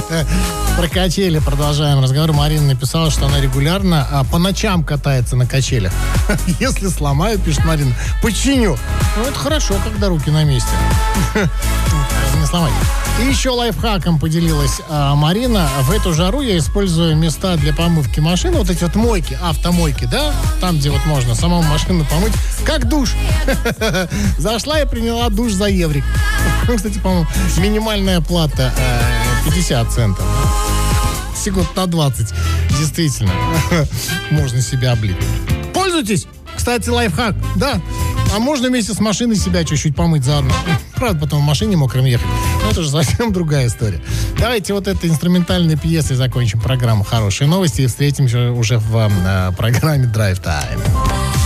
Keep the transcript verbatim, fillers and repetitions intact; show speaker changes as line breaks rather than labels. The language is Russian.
Про качели продолжаем разговор. Марина написала, что она регулярно а, по ночам катается на качелях. Если сломаю, пишет Марина, починю. Ну, это хорошо, когда руки на месте. Не сломай. И еще лайфхаком поделилась а, Марина. В эту жару я использую места для помывки машины. Вот эти вот мойки, автомойки, да? Там, где вот можно самому машину помыть. Как душ. Зашла и приняла душ за еврик. Ну, кстати, по-моему, минимальная плата э, пятьдесят центов. Секунд на двадцать. Действительно. Можно себя облить. Пользуйтесь. Кстати, лайфхак. Да. А можно вместе с машиной себя чуть-чуть помыть заодно. Правда, потом в машине мокрым ехать. Но это же совсем другая история. Давайте вот этой инструментальной пьесой закончим программу «Хорошие новости» и встретимся уже в э, программе Drive Time.